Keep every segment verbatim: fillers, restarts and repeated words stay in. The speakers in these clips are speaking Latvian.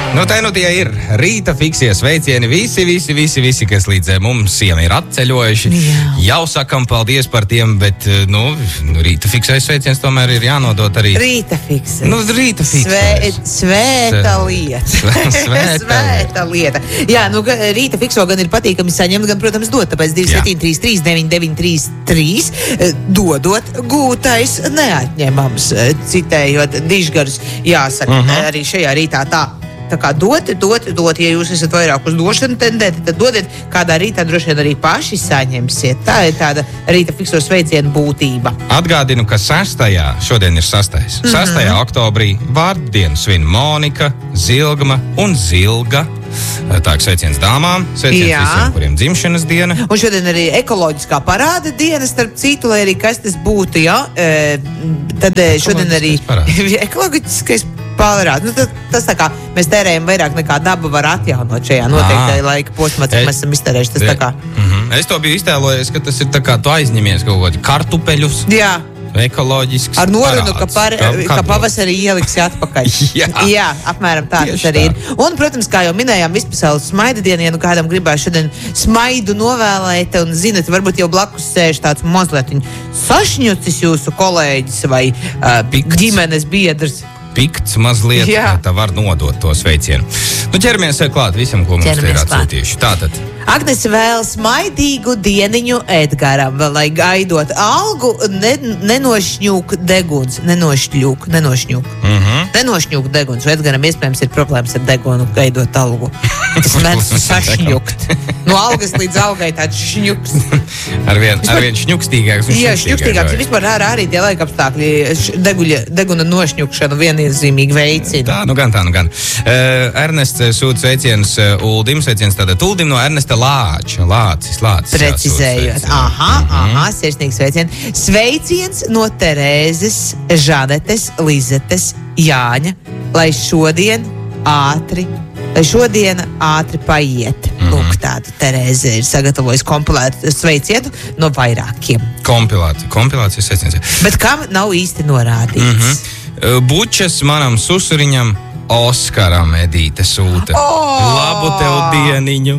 Nu, te nu tie ir rīta fiksie sveicieni. Visi, visi, visi, visi, kas līdz mums jau ir atceļojuši. Jā. Jau sakam paldies par tiem, bet, nu, rīta fiksais sveiciens tomēr ir jānodot arī. Rīta fiksais. Nu, rīta fiksais. Svē, svēta lieta. Svēta, svēta lieta. Jā, nu, rīta fikso gan ir patīkami saņemt, gan, protams, dot. Tāpēc divi septiņi trīs trīs deviņi deviņi trīs trīs dodot gūtais neatņemams. Citējot dižgarus, jāsaka, uh-huh. arī šajā rītā tā. Tā kā dot, dot, dot, ja jūs esat vairāk uz došanu tendēti, tad dodiet, kādā rītā droši vien arī paši saņemsiet. Tā ir tāda rīta fikso sveicienu būtība. Atgādinu, ka sastajā, šodien ir sastais, mm-hmm. sastajā oktobrī vārdienu svin Monika, Zilgma un Zilga. Tā ir sveiciens dāmām, sveiciens Jā. visiem, kuriem dzimšanas diena. Un šodien arī ekoloģiskā parāda diena, starp citu, lai arī kas tas būtu, jā. E, tad šodien arī ekoloģiskais parāds. Nu, tas, tas tā kā mēs tērējam vairāk nekā daba var atjaunot šajā noteiktajā laika posmā, cik mēs esam iztērējuši. Tas tā kā... Mm-hmm. Es to biju iztēlojies, ka tas ir tā kā tu aizņemies kaut ko kartupeļus. Jā. Ekoloģisks ar norunu, ka, par, ka pavasarī ieliksi atpakaļ. Jā. Jā, apmēram tā tas arī ir. Un, protams, kā jau minējām, vispasaules smaida diena, ja nu kādam gribētu šodien smaidu novēlēt, un, zinat, varbūt jau blakus sēž tāds mazliet sašņucis jūsu kolēģis vai uh, ģimenes biedrs. Pikts mazliet, Jā. tā var nodot to sveicienu. Nu, ķeramies klāt visam, ko mums ķeramies ir atsūtījuši. Tātad. Agnes vēl smaidīgu dieniņu Edgaram, vēl lai gaidot algu, ne, nenošņūk deguns, nenošļūk, nenošņūk. Mm-hmm. Nenošņūk deguns, vai Edgaram iespējams ir problēmas ar degunu gaidot algu. Tas mēdz sašņukt. No algas līdz algai tāds šņuks. Arvien, arvien šņukstīgāks un Jā, šņukstīgāks. Vispār ārā arī tie laikapstākļi deguļa, deguna nošņukšanu vieniezīmīgi veicina. Tā, nu gan, tā, nu gan. Uh, Ernests sūta sveiciens uh, Uldim, sveiciens tātad Uldim no Ernesta Lāča. Lācis, Lācis. Precizējot. Aha, mm-hmm. aha, sirsnīgi sveiciens. Sveiciens no Terēzes, Žanetes, Lizetes, Jāņa, lai šodien ātri lai šodien ātri paiet. Mm-hmm. Lūk, tādu Terēze ir sagatavojis kompilētu sveicienu no vairākiem. Kompilāti, kompilācijas sveiciens. Bet kam nav īsti norādīts? Mm-hmm. Bučas manam susuriņam Oskaram Edīte sūta. Oh! Labu tev dieniņu.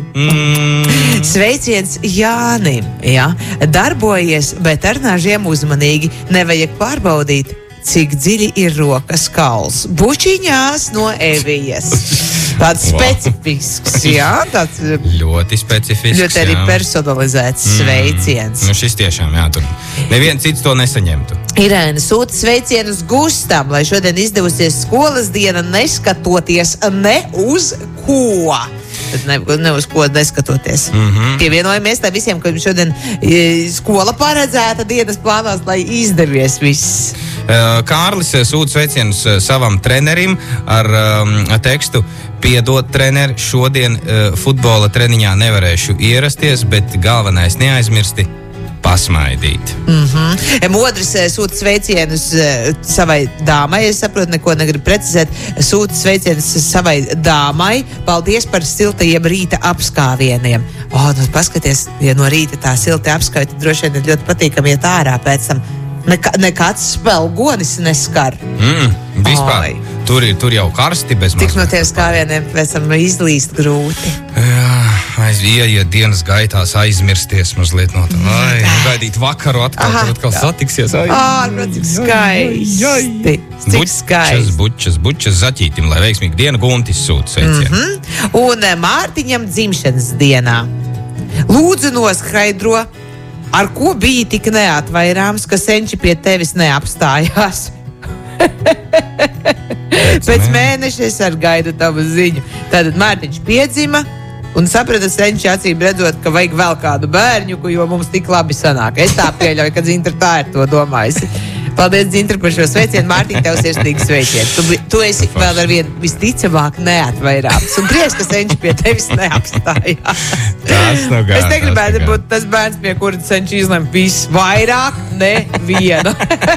Mm. Sveiciens Jānim. Ja? Darbojies, bet ar nažiem uzmanīgi. Nevajag pārbaudīt, cik dziļi ir rokas kauls. Bučiņās no Evijas. Tāds wow. specifisks, jā, tāds ļoti specifisks, ļoti arī jā. personalizēts mm. sveiciens. Nu šis tiešām, jā, tur neviens cits to nesaņemtu. Irēna sūta sveicienus Gustam, lai šodien izdevusies skolas diena, neskatoties ne uz ko. Ne, ne uz ko neskatoties. Mm-hmm. Pievienojamies tā visiem, ka šodien skola paredzēta dienas plānās, lai izdevies viss. Kārlis sūta sveicienus savam trenerim ar um, tekstu: piedod, treneri, šodien uh, futbola treniņā nevarēšu ierasties, bet galvenais neaizmirsti pasmaidīt. Mm-hmm. Modris sūta sveicienus savai dāmai, es saprotu, neko negribu precizēt, sūta sveicienus savai dāmai, paldies par siltajiem rīta apskāvieniem. O, nu, paskaties, ja no rīta tā silta apskāvi, tad droši vien ir ļoti patīkami iet ārā pēc tam. Nekā, nekāds spēlgonis neskar. Mm, vispār. Oi. Tur ir tur jau karsti bez mazliet. Tik no tiem skāvieniem pēc tam izlīst grūti. Jā, aiziet dienas gaitās aizmirsties mazliet no tā. Ai, gaidīt vakaru atkal, tur atkal satiksies. Ai, Ā, cik skaisti. Cik skaisti. Bučas, bučas, bučas zaķītim, lai veiksmīgi diena Guntis sūta sveicienu. Mm-hmm. Un Mārtiņam dzimšanas dienā. Lūdzu noskaidro, ar ko bija tik neatvairāms, ka senči pie tevis neapstājās? Pēc mēneša es ar gaidu tavu ziņu. Tātad Mārtiņš piedzima un saprata senči acīm redzot, ka vajag vēl kādu bērņuku, jo mums tik labi sanāk. Es tā pieļauju, ka Zintra tā ir to domājusi. Paldies, Zintra, par šo sveicienu. Mārtiņ, tev sirsnīgi sveicienu. Tu, tu esi vēl ar vienu visticamāk neatvairāms. Un prieks, ka senči pie tevis neapstājās. Tas nu gan. Es negribētu būt tas bērns, pie kura senči izlem visvairāk nevienu.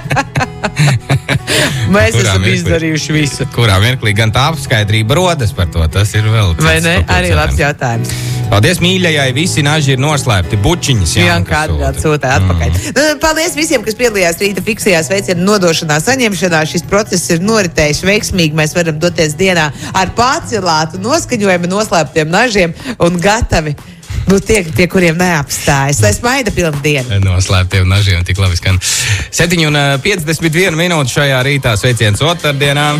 Mēs kurā esam mirklī, izdarījuši visu. Kurā mirklī gan tā apskaidrība rodas par to, tas ir vēl. Vai ne? Arī labs jautājums. Paldies mīļajai, visi naži ir noslēpti, bučiņas Janka atgād sūtā atpakaļ. Mm. Paldies visiem, kas piedalījās rīta fiksajā sveicienu nodošanā, saņemšanā. Šis process ir noritējis veiksmīgi. Mēs varam doties dienā ar pacilātu noskaņojumu, noslēptiem nažiem un gatavi būt tie, pie kuriem neapstājas. Lai smaida pilna diena. Noslēptiem nažiem tik labi skan. septiņi un piecdesmit viena minūte šajā rītā sveiciens otrdienā.